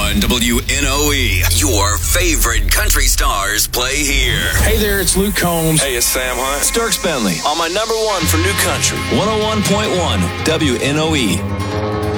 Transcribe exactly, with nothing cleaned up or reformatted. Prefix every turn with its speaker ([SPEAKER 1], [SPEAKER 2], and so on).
[SPEAKER 1] on W N O E. Your favorite country stars play here.
[SPEAKER 2] Hey there, it's Luke Combs.
[SPEAKER 3] Hey, it's Sam Hunt.
[SPEAKER 4] It's Dierks Bentley on my number one for new country, one oh one point one W N O E.